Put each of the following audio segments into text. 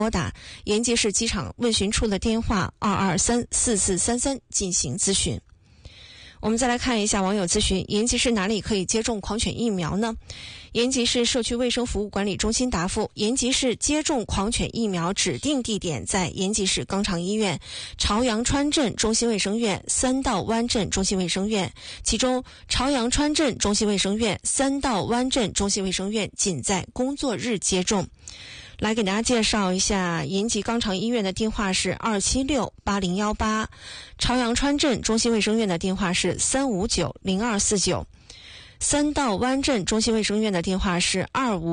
拨打延吉市机场问询处的电话2234433进行咨询。我们再来看一下网友咨询，延吉市哪里可以接种狂犬疫苗呢？延吉市社区卫生服务管理中心答复，延吉市接种狂犬疫苗指定地点在延吉市肛肠医院、朝阳川镇中心卫生院、三道湾镇中心卫生院，其中朝阳川镇中心卫生院、三道湾镇中心卫生院仅在工作日接种。来给大家介绍一下，延吉肛肠医院的电话是2768018，朝阳川镇中心卫生院的电话是3590249，三道湾镇中心卫生院的电话是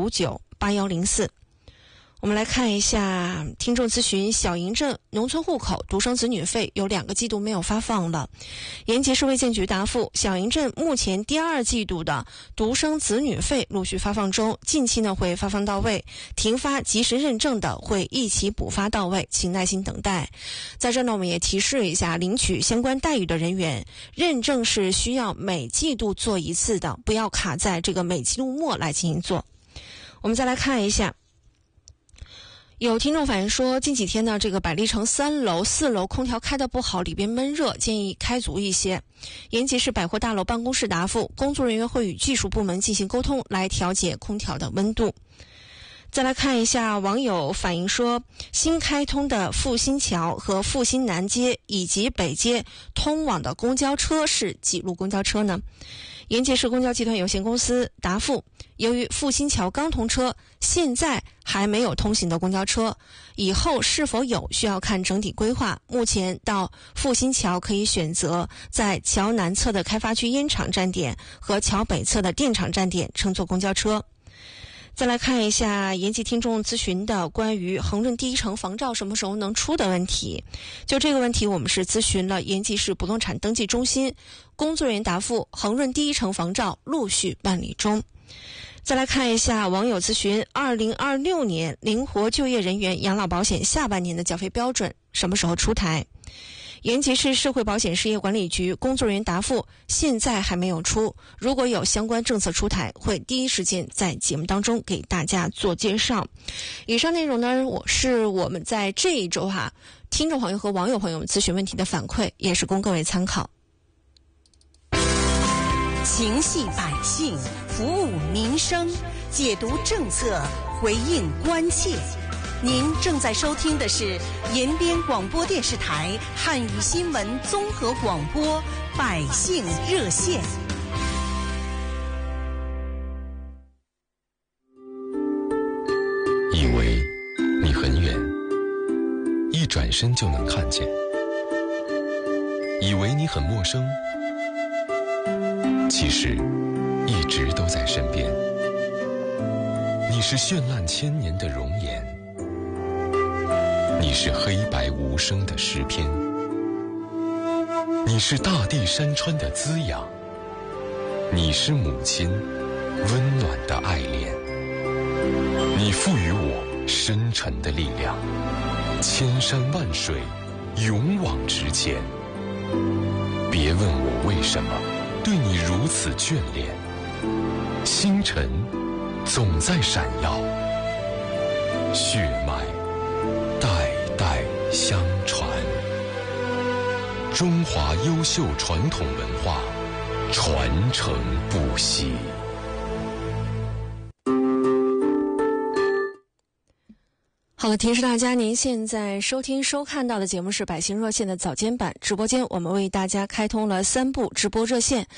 2598104。我们来看一下听众咨询，小营镇农村户口独生子女费有2个季度没有发放了。延吉市卫健局答复，小营镇目前第2季度的独生子女费陆续发放中，近期呢会发放到位，停发及时认证的会一起补发到位，请耐心等待。在这呢，我们也提示一下领取相关待遇的人员，认证是需要每季度做一次的，不要卡在这个每季度末来进行做。我们再来看一下，有听众反映说，近几天呢，这个百丽城3楼、4楼空调开得不好，里边闷热，建议开足一些。延吉市百货大楼办公室答复，工作人员会与技术部门进行沟通，来调节空调的温度。再来看一下，网友反映说，新开通的复兴桥和复兴南街以及北街通往的公交车是几路公交车呢？延吉市公交集团有限公司答复，由于复兴桥刚通车，现在还没有通行的公交车，以后是否有需要看整体规划。目前到复兴桥可以选择在桥南侧的开发区烟厂站点和桥北侧的电厂站点乘坐公交车。再来看一下延吉听众咨询的关于恒润第一城房照什么时候能出的问题。就这个问题，我们是咨询了延吉市不动产登记中心，工作人员答复，恒润第一城房照陆续办理中。再来看一下网友咨询，2026年灵活就业人员养老保险下半年的缴费标准什么时候出台？延吉市社会保险事业管理局工作人员答复，现在还没有出，如果有相关政策出台，会第一时间在节目当中给大家做介绍。以上内容呢，是我们在这一周听众朋友和网友朋友们咨询问题的反馈，也是供各位参考。 情系百姓，服务民生，解读政策，回应关切。您正在收听的是延边广播电视台汉语新闻综合广播百姓热线。 以为你很远，一转身就能看见；以为你很陌生，其实一直都在身边。你是绚烂千年的容颜，你是黑白无声的诗篇，你是大地山川的滋养，你是母亲温暖的爱恋，你赋予我深沉的力量，千山万水勇往直前。别问我为什么对你如此眷恋，星辰总在闪耀，血脉代代相传，中华优秀传统文化传承不息。 好了，提示大家，您现在收听收看到的节目是百姓热线的早间版直播间，我们为大家开通了3部直播热线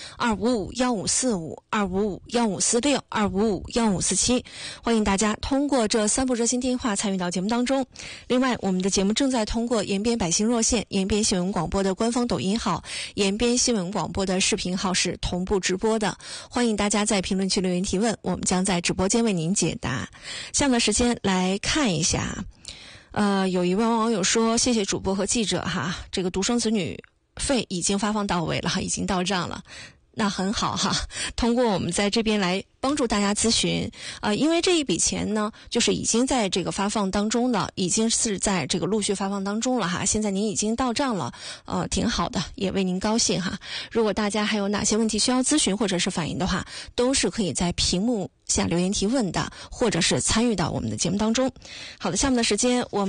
：255-1545、255-1546、255-1547，欢迎大家通过这3部热线电话参与到节目当中。另外，我们的节目正在通过延边百姓热线、延边新闻广播的官方抖音号、延边新闻广播的视频号是同步直播的，欢迎大家在评论区留言提问，我们将在直播间为您解答。下面的时间来看一下。有一位网友说，谢谢主播和记者这个独生子女费已经发放到位了，已经到账了。 那很好哈，通过我们在这边来帮助大家咨询，因为这一笔钱呢，就是已经在这个发放当中了，已经是在这个陆续发放当中了哈。现在您已经到账了，挺好的，也为您高兴哈。如果大家还有哪些问题需要咨询或者是反映的话，都是可以在屏幕下留言提问的，或者是参与到我们的节目当中。好的，下面的时间我们